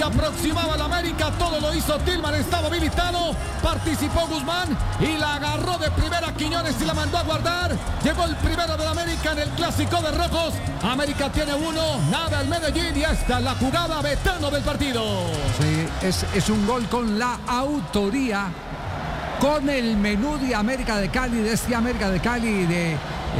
Se aproximaba la América, todo lo hizo Tillman, estaba habilitado, participó Guzmán y la agarró de primera Quiñones y la mandó a guardar. Llegó el primero de la América en el clásico de rojos. América tiene uno, nada al Medellín y esta es la jugada Betano del partido. Sí, es un gol con la autoría, con el menú de América de Cali, de este América de Cali de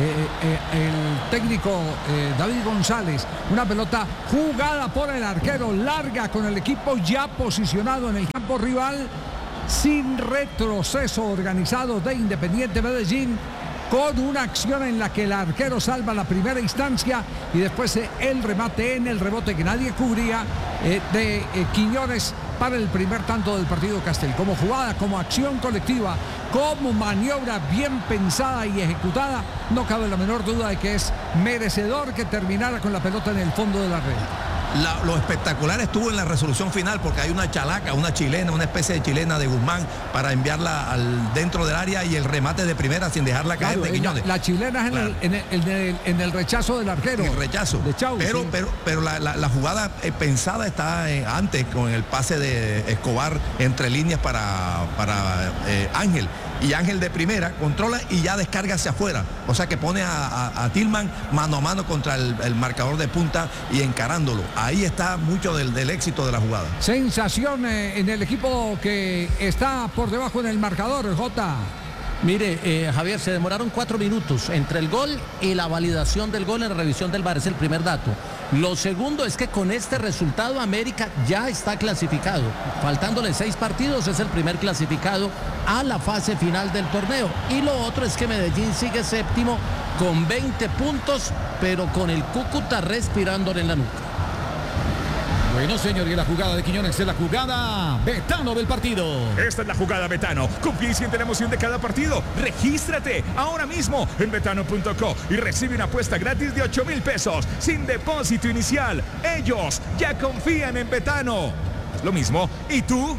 el técnico David González. Una pelota jugada por el arquero, larga con el equipo ya posicionado en el campo rival, sin retroceso organizado de Independiente Medellín, con una acción en la que el arquero salva la primera instancia y después el remate en el rebote que nadie cubría de Quiñones para el primer tanto del partido Castel. Como jugada, como acción colectiva, como maniobra bien pensada y ejecutada, no cabe la menor duda de que es merecedor que terminara con la pelota en el fondo de la red. Lo espectacular estuvo en la resolución final, porque hay una chalaca, una chilena, una especie de chilena de Guzmán para enviarla dentro del área y el remate de primera sin dejarla caer, claro, de Quiñones. La chilena es claro, en el rechazo del arquero. El rechazo. De Chau, pero la jugada pensada está antes, con el pase de Escobar entre líneas para Ángel. Y Ángel de primera controla y ya descarga hacia afuera. O sea que pone a Tillman mano a mano contra el marcador de punta y encarándolo. Ahí está mucho del éxito de la jugada. Sensación en el equipo que está por debajo en el marcador, Jota. Mire, Javier, se demoraron 4 minutos entre el gol y la validación del gol en la revisión del VAR. Es el primer dato. Lo segundo es que con este resultado América ya está clasificado. Faltándole 6 partidos, es el primer clasificado a la fase final del torneo. Y lo otro es que Medellín sigue séptimo con 20 puntos, pero con el Cúcuta respirándole en la nuca. Bueno, señor, y la jugada de Quiñones es la jugada Betano del partido. Esta es la jugada Betano. Confía y siente la emoción de cada partido. Regístrate ahora mismo en betano.co y recibe una apuesta gratis de 8,000 pesos sin depósito inicial. Ellos ya confían en Betano. Lo mismo, ¿y tú?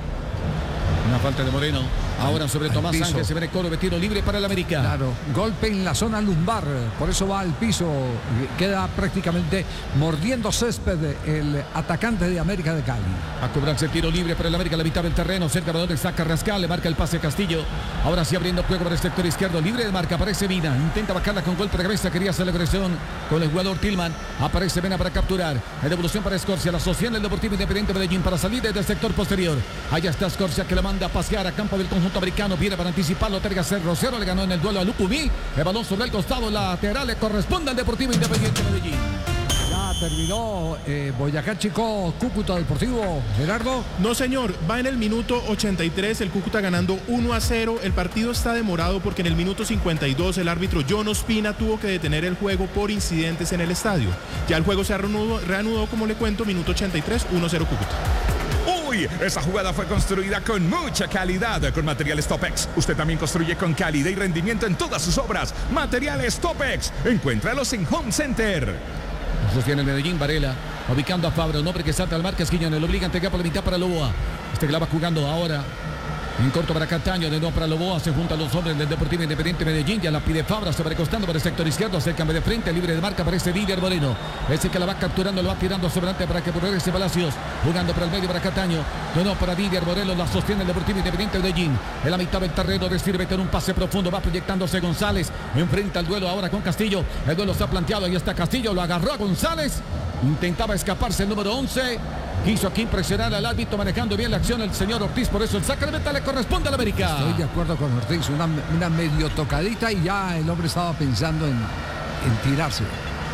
Una falta de Moreno. Ahora sobre Tomás Ángel, se ve el coro de tiro libre para el América. Claro, golpe en la zona lumbar, por eso va al piso, queda prácticamente mordiendo césped el atacante de América de Cali. A cobrarse el tiro libre para el América, la mitad del terreno, cerca de donde está Carrascal, le marca el pase Castillo. Ahora sí abriendo juego para el sector izquierdo, libre de marca, aparece Vina, intenta bajarla con golpe de cabeza, quería hacer la agresión con el jugador Tillman, aparece Vena para capturar, la devolución para Escorcia, la asociación del Deportivo Independiente Medellín para salir desde el sector posterior. Allá está Escorcia que la manda a pasear a campo del conjunto americano, viene para anticiparlo, Terga Cerro, Cero le ganó en el duelo a Lucumí, el balón sobre el costado lateral le corresponde al Deportivo Independiente Medellín. Ya terminó Boyacá Chico, Cúcuta Deportivo, Gerardo. No señor, va en el minuto 83, el Cúcuta ganando 1-0, el partido está demorado porque en el minuto 52 el árbitro John Ospina tuvo que detener el juego por incidentes en el estadio. Ya el juego se reanudó, como le cuento, minuto 83, 1-0 Cúcuta. Uy, esa jugada fue construida con mucha calidad con Materiales Topex. Usted también construye con calidad y rendimiento en todas sus obras. Materiales Topex, encuéntralos en Home Center. Sostiene el Medellín, Varela, ubicando a Fabra, un hombre que salta al marca, Quiñones, lo obliga a entregar por la mitad para Loboa. Este que la va jugando ahora en corto para Cataño, de nuevo para Loboa, se juntan los hombres del Deportivo Independiente Medellín, ya la pide Fabra, se va recostando por el sector izquierdo, hace el cambio de frente, libre de marca, aparece Didier Moreno, ese que la va capturando, lo va tirando sobre adelante para que progrese Palacios, jugando por el medio para Cataño, de nuevo para Didier Moreno, la sostiene el Deportivo Independiente Medellín, en la mitad del terreno, decide meter un pase profundo, va proyectándose González, enfrenta el duelo ahora con Castillo, el duelo está planteado, ahí está Castillo, lo agarró a González, intentaba escaparse el número 11, quiso aquí impresionar al árbitro, manejando bien la acción el señor Ortiz, por eso el saque de meta le corresponde al América. Estoy de acuerdo con Ortiz, una medio tocadita y ya el hombre estaba pensando en tirarse.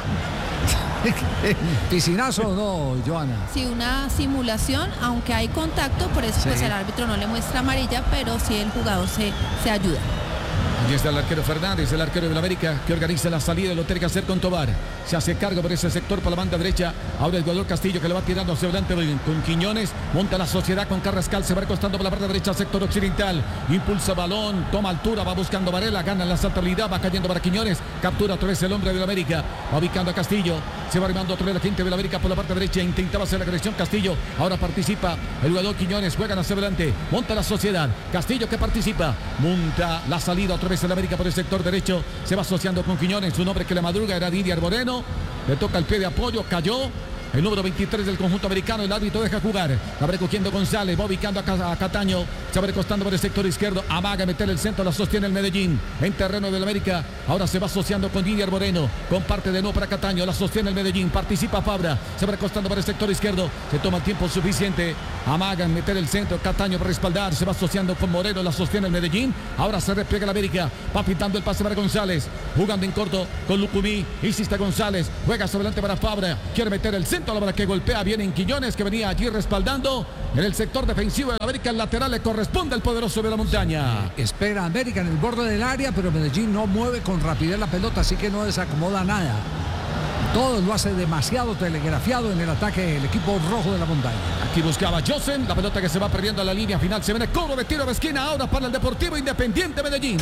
¿Piscinazo o no, Joana? Sí, una simulación, aunque hay contacto, por eso pues el árbitro no le muestra amarilla, pero sí el jugador se ayuda. Allí está el arquero Fernández, el arquero de la América, que organiza la salida, lo tiene que hacer con Tobar. Se hace cargo por ese sector por la banda derecha. Ahora el jugador Castillo que le va tirando hacia adelante con Quiñones. Monta la sociedad con Carrascal, se va recostando por la parte derecha, sector occidental. Impulsa balón, toma altura, va buscando Varela, gana la saltabilidad, va cayendo para Quiñones. Captura otra vez el hombre de la América. Va ubicando a Castillo. Se va armando otra vez la gente de la América por la parte derecha. Intentaba hacer la agresión Castillo. Ahora participa el jugador Quiñones. Juegan hacia adelante. Monta la sociedad. Castillo que participa. Monta la salida otra vez en la América por el sector derecho. Se va asociando con Quiñones. Un hombre que le madruga era Didier Moreno. Le toca el pie de apoyo. Cayó. el número 23 del conjunto americano. El árbitro deja jugar. La va recogiendo González, va ubicando a Cataño. Se va recostando por el sector izquierdo. Amaga meter el centro, la sostiene el Medellín. En terreno del América. Ahora se va asociando con Didier Moreno. Comparte de nuevo para Cataño. La sostiene el Medellín. Participa Fabra. Se va recostando por el sector izquierdo. Se toma el tiempo suficiente. Amaga en meter el centro. Cataño para respaldar. Se va asociando con Moreno. La sostiene el Medellín. Ahora se repliega el América. Va pintando el pase para González. Jugando en corto con Lucumí. Insiste González. Juega sobre adelante para Fabra. Quiere meter el centro. La bola que golpea bien en Quiñones, que venía allí respaldando en el sector defensivo de América. El lateral le corresponde al poderoso de la montaña. Espera América en el borde del área, pero Medellín no mueve con rapidez la pelota, así que no desacomoda nada. Todo lo hace demasiado telegrafiado en el ataque el equipo rojo de la montaña. Aquí buscaba Josen, la pelota que se va perdiendo a la línea final. Se viene cobro de tiro de esquina ahora para el Deportivo Independiente Medellín.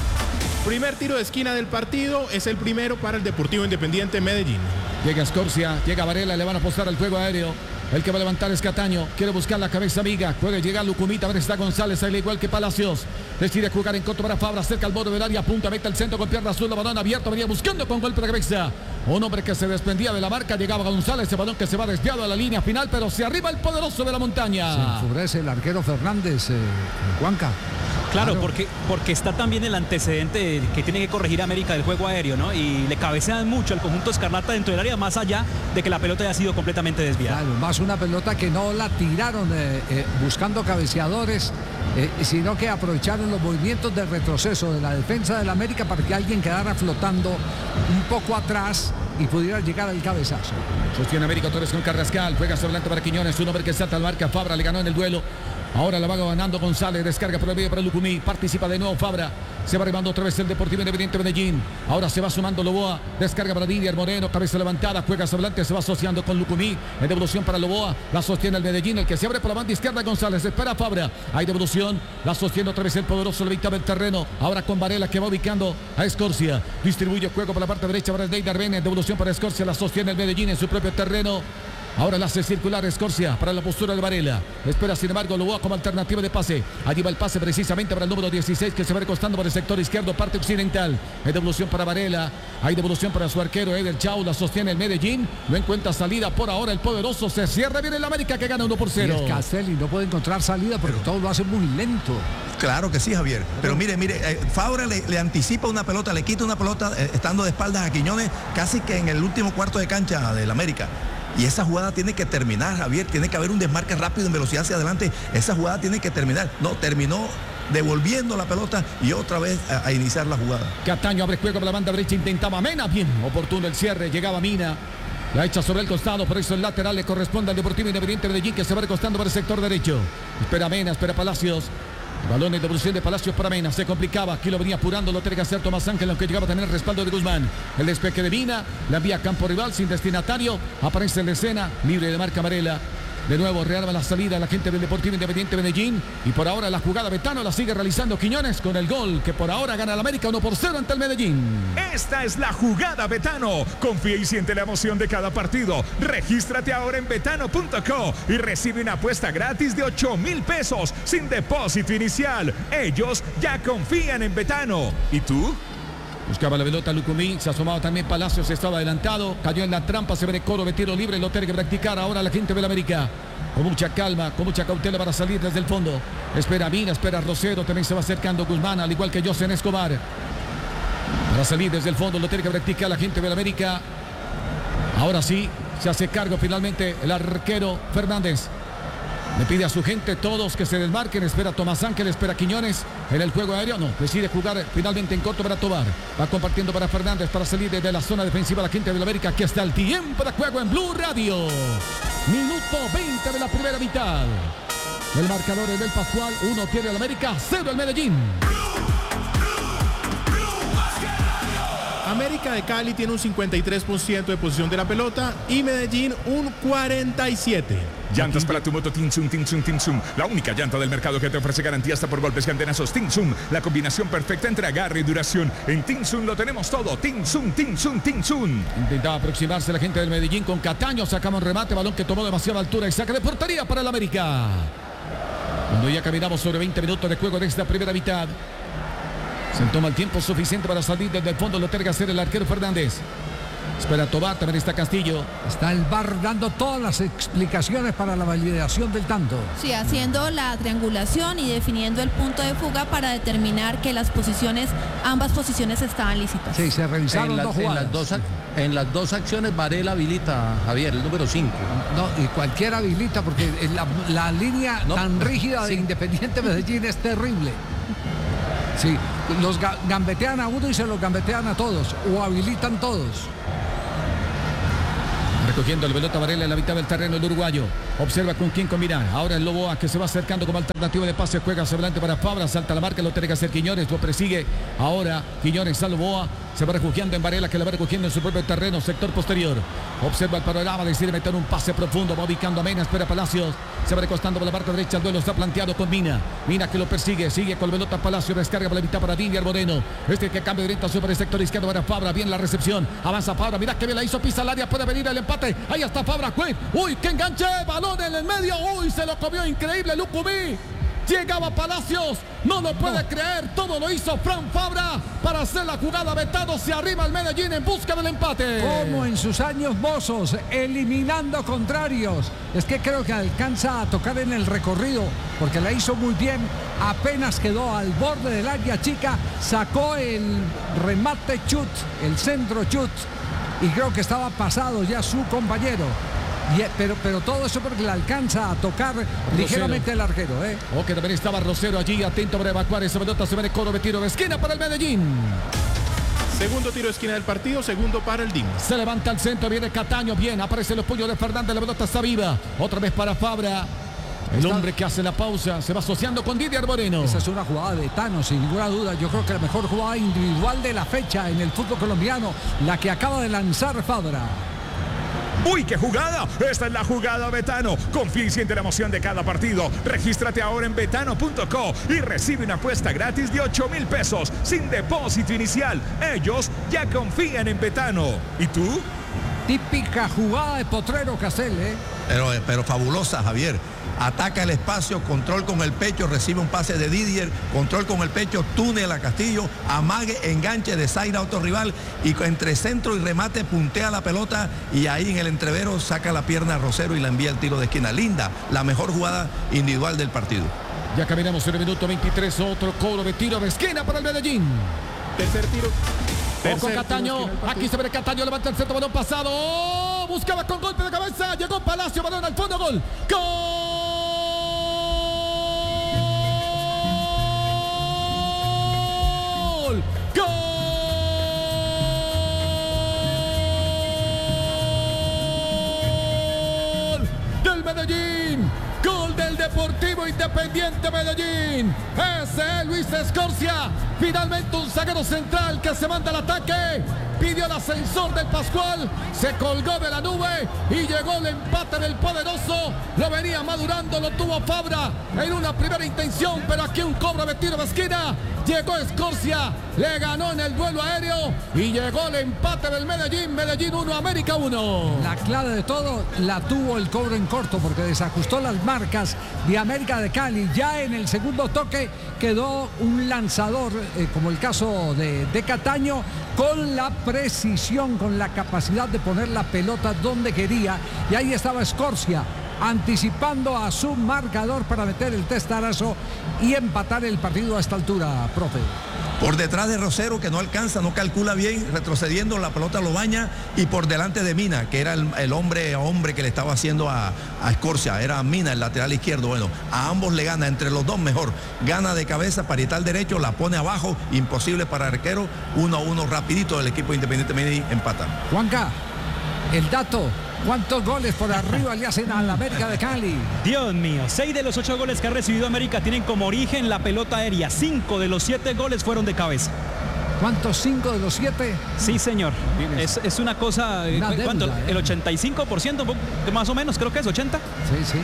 Primer tiro de esquina del partido, es el primero para el Deportivo Independiente Medellín. Llega Escorcia, llega Varela, le van a apostar al juego aéreo. El que va a levantar es Cataño. Quiere buscar la cabeza amiga. Puede llegar Lucumita. A ver, está González. Al igual que Palacios. Decide jugar en corto para Fabra. Cerca al borde del área. Punta. Mete el centro con pierna azul. La balón abierto. Venía buscando con golpe de cabeza. Un hombre que se desprendía de la marca. Llegaba González. Ese balón que se va desviado a la línea final. Pero se arriba el poderoso de la montaña. Se enfurece el arquero Fernández, Juanca. Claro, porque está también el antecedente que tiene que corregir América del juego aéreo, ¿no? Y le cabecean mucho al conjunto escarlata dentro del área, más allá de que la pelota haya sido completamente desviada. Claro, más una pelota que no la tiraron buscando cabeceadores, sino que aprovecharon los movimientos de retroceso de la defensa del América para que alguien quedara flotando un poco atrás y pudiera llegar al cabezazo. Sostiene América Torres con Carrascal. Juega sobre adelante para Quiñones. Un hombre que salta al marca. Fabra le ganó en el duelo. Ahora la va ganando González, descarga por el medio para Lucumí, participa de nuevo Fabra, se va arribando otra vez el Deportivo Independiente Medellín, ahora se va sumando Loboa, descarga para Didier Moreno, cabeza levantada, juega sobre adelante, se va asociando con Lucumí, en devolución para Loboa, la sostiene el Medellín, el que se abre por la banda izquierda González, espera Fabra, hay devolución, la sostiene otra vez el poderoso, la victoria del terreno, ahora con Varela que va ubicando a Escorcia, distribuye juego por la parte derecha para el Deidar Bene, en devolución para Escorcia, la sostiene el Medellín en su propio terreno. Ahora la hace circular Escorcia para la postura de Varela. Espera sin embargo Loboa como alternativa de pase. Allí va el pase precisamente para el número 16 que se va recostando por el sector izquierdo, parte occidental. Hay devolución para Varela. Hay devolución para su arquero Eder Chau. La sostiene el Medellín. No encuentra salida por ahora el poderoso. Se cierra bien el América que gana 1-0. Y el Castelli no puede encontrar salida porque todo lo hace muy lento. Claro que sí, Javier. Pero mire, Fabra le anticipa una pelota, le quita una pelota estando de espaldas a Quiñones casi que en el último cuarto de cancha del América. Y esa jugada tiene que terminar, Javier. Tiene que haber un desmarque rápido en velocidad hacia adelante. Esa jugada tiene que terminar. No, terminó devolviendo la pelota y otra vez a iniciar la jugada. Cataño abre juego por la banda derecha. Intentaba Mena. Bien, oportuno el cierre. Llegaba Mina. La echa sobre el costado, por eso el lateral le corresponde al Deportivo Independiente Medellín que se va recostando por el sector derecho. Espera Mena, espera Palacios. Balón de devolución de Palacios para Mena. Se complicaba. Aquí lo venía apurando. Lo tiene que hacer Tomás Ángel, aunque llegaba a tener el respaldo de Guzmán. El despeje de Mina. La envía a campo rival sin destinatario. Aparece en la escena. Libre de marca Varela. De nuevo rearma la salida la gente del Deportivo Independiente Medellín. Y por ahora la jugada Betano la sigue realizando Quiñones con el gol que por ahora gana el América 1-0 ante el Medellín. Esta es la jugada Betano. Confía y siente la emoción de cada partido. Regístrate ahora en betano.co y recibe una apuesta gratis de 8,000 pesos sin depósito inicial. Ellos ya confían en Betano. ¿Y tú? Buscaba la pelota Lucumí, se asomaba también Palacios, estaba adelantado, cayó en la trampa, se ve de coro de tiro libre, lo tiene que practicar ahora la gente del América. Con mucha calma, con mucha cautela para salir desde el fondo. Espera Mina, espera Rosero, también se va acercando Guzmán, al igual que Josen Escobar. Para salir desde el fondo, lo tiene que practicar la gente del América. Ahora sí, se hace cargo finalmente el arquero Fernández. Le pide a su gente, todos que se desmarquen. Espera Tomás Ángel, espera Quiñones. En el juego aéreo, no. Decide jugar finalmente en corto para Tobar. Va compartiendo para Fernández para salir desde la zona defensiva la gente de América. Aquí está el tiempo de juego en Blue Radio. Minuto 20 de la primera mitad. El marcador es del Pascual. 1 tiene el América, 0 el Medellín. América de Cali tiene un 53% de posesión de la pelota y Medellín un 47%. Llantas para tu moto Tinsun, Tinsun, Tinsun. La única llanta del mercado que te ofrece garantía hasta por golpes y antenazos. Tinsun, la combinación perfecta entre agarre y duración. En Tinsun lo tenemos todo. Tinsun, Tinsun, Tinsun. Intentaba aproximarse la gente del Medellín con Cataño. Sacamos un remate, balón que tomó demasiada altura y saca de portería para el América. Cuando ya caminamos sobre 20 minutos de juego de esta primera mitad. Se toma el tiempo suficiente para salir desde el fondo. Lo tiene que hacer el arquero Fernández. Espera Tobar, también está Castillo. Está el VAR dando todas las explicaciones para la validación del tanto. Sí, haciendo la triangulación y definiendo el punto de fuga para determinar que ambas posiciones estaban lícitas. Sí, se revisaron dos jugadas. En las dos acciones Varela habilita, Javier, el número 5. No, y cualquiera habilita porque la línea tan rígida de Independiente Medellín es terrible. Sí, los gambetean a uno y se los gambetean a todos, o habilitan todos. Recogiendo el pelota Varela en la mitad del terreno el uruguayo. Observa con quién combinar. Ahora el Loboa que se va acercando como alternativa de pase. Juega hacia adelante para Fabra. Salta la marca. Lo tiene que hacer Quiñones. Lo persigue. Ahora Quiñones a Loboa. Se va refugiando en Varela que la va recogiendo en su propio terreno. Sector posterior. Observa el panorama. Decide meter un pase profundo. Va ubicando a Mena. Espera Palacios. Se va recostando por la parte derecha. El duelo está planteado con Mina. Mina que lo persigue. Sigue con el pelota Palacio. Descarga por la mitad para Didier Moreno. Este que cambia de orientación para el sector izquierdo para Fabra. Bien la recepción. Avanza Fabra. Mira que bien la hizo. Pisa el área. Puede venir el empate. Ahí está Fabra. Uy, qué enganche. Balón en el medio. Uy, se lo comió increíble Lucumí. Llegaba Palacios, no lo puede creer, todo lo hizo Fran Fabra para hacer la jugada. Betano, se arriba el Medellín en busca del empate. Como en sus años mozos, eliminando contrarios. Es que creo que alcanza a tocar en el recorrido, porque la hizo muy bien. Apenas quedó al borde del área chica, sacó el remate chut, el centro chut, y creo que estaba pasado ya su compañero. Pero todo eso porque le alcanza a tocar ligeramente el arquero. Ok, también estaba Rosero allí, atento para evacuar esa pelota. Se ve el coro de tiro de esquina para el Medellín. Segundo tiro de esquina del partido, segundo para el DIM. Se levanta al centro, viene Cataño, bien, aparece los puños de Fernández, la pelota está viva. Otra vez para Fabra. El hombre que hace la pausa se va asociando con Didier Moreno. Esa es una jugada de Tano, sin ninguna duda. Yo creo que la mejor jugada individual de la fecha en el fútbol colombiano, la que acaba de lanzar Fabra. ¡Uy, qué jugada! Esta es la jugada Betano. Confía y siente la emoción de cada partido. Regístrate ahora en betano.co y recibe una apuesta gratis de 8,000 pesos sin depósito inicial. Ellos ya confían en Betano. ¿Y tú? Típica jugada de Potrero Castel, Pero fabulosa, Javier. Ataca el espacio, control con el pecho, recibe un pase de Didier, control con el pecho, túnel a Castillo, amague, enganche de Zaira a otro rival y entre centro y remate puntea la pelota y ahí en el entrevero saca la pierna a Rosero y la envía al tiro de esquina. Linda, la mejor jugada individual del partido. Ya caminamos en el minuto 23, otro cobro de tiro de esquina para el Medellín. Tercer tiro. Ojo Cataño, aquí se ve Cataño, levanta el centro, balón pasado, buscaba con golpe de cabeza, llegó Palacio, balón al fondo, gol, ¡gol! Medellín, gol del Deportivo Independiente Medellín. Ese es Luis Escorcia. Finalmente un zaguero central que se manda al ataque. Pidió el ascensor del Pascual, se colgó de la nube y llegó el empate del poderoso. Lo venía madurando, lo tuvo Fabra en una primera intención, pero aquí un cobro de tiro de esquina. Llegó Escorcia, le ganó en el duelo aéreo y llegó el empate del Medellín. Medellín 1, América 1. La clave de todo la tuvo el cobro en corto porque desajustó las marcas de América de Cali. Ya en el segundo toque quedó un lanzador, como el caso de Cataño, con la precisión, con la capacidad de poner la pelota donde quería. Y ahí estaba Escorcia, anticipando a su marcador para meter el testarazo y empatar el partido a esta altura, profe. Por detrás de Rosero, que no alcanza, no calcula bien, retrocediendo, la pelota lo baña, y por delante de Mina, que era el hombre que le estaba haciendo a Escorcia, era Mina, el lateral izquierdo. Bueno, a ambos le gana, entre los dos mejor, gana de cabeza, parietal derecho, la pone abajo, imposible para el arquero, 1-1 rapidito, el equipo Independiente Medellín empata. Juanca, el dato. ¿Cuántos goles por arriba le hacen a la América de Cali? Dios mío, 6 de los 8 goles que ha recibido América tienen como origen la pelota aérea. 5 de los 7 goles fueron de cabeza. ¿Cuántos? 5 de los 7? Sí, señor. Es una cosa... ¿Cuánto? Deuda, El 85%, más o menos, creo que es 80%. Sí.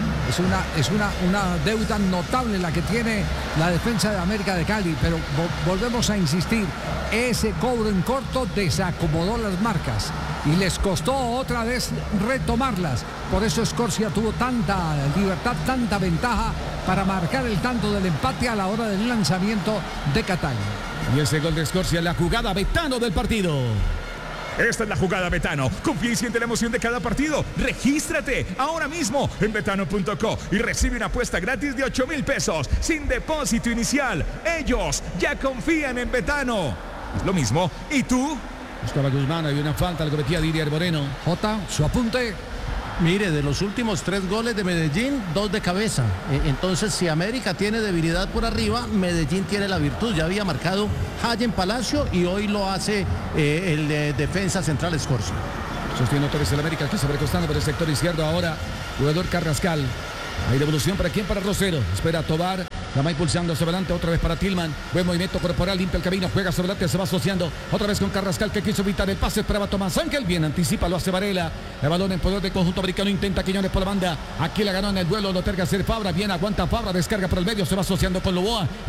Es una deuda notable la que tiene la defensa de América de Cali. Pero volvemos a insistir. Ese cobro en corto desacomodó las marcas y les costó otra vez retomarlas. Por eso Escorcia tuvo tanta libertad, tanta ventaja para marcar el tanto del empate a la hora del lanzamiento de Cataño. Y ese gol de Escorcia, la jugada Betano del partido. Esta es la jugada Betano. Confía y siente la emoción de cada partido. Regístrate ahora mismo en betano.co y recibe una apuesta gratis de 8,000 pesos sin depósito inicial. Ellos ya confían en Betano. Es lo mismo. ¿Y tú? Buscaba Guzmán, hay una falta, la cometía Didier Moreno. Jota, su apunte. Mire, de los últimos 3 goles de Medellín, 2 de cabeza. Entonces, si América tiene debilidad por arriba, Medellín tiene la virtud. Ya había marcado Hayen Palacio y hoy lo hace el defensa central Escorzo. Sostiene otra vez el América, aquí sobrecostando por el sector izquierdo ahora. Jugador Carrascal. Hay devolución para quién, para Rosero. Espera Tobar. La va impulsando hacia adelante, otra vez para Tillman. Buen movimiento corporal, limpia el camino, juega sobre adelante, se va asociando. Otra vez con Carrascal que quiso evitar el pase, esperaba Tomás Ángel. Bien, anticipa, lo hace Varela. El balón en poder del conjunto americano, intenta Quiñones por la banda. Aquí la ganó en el duelo, lo terga hacer Fabra. Bien, aguanta Fabra, descarga por el medio, se va asociando con Loboa.